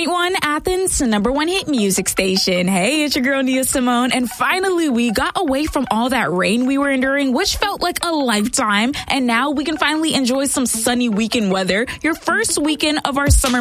101.1 Athens, #1 hit music station. Hey, it's your girl Nia Simone. And finally, we got away from all that rain we were enduring, which felt like a lifetime. And now we can finally enjoy some sunny weekend weather. Your first weekend of our summer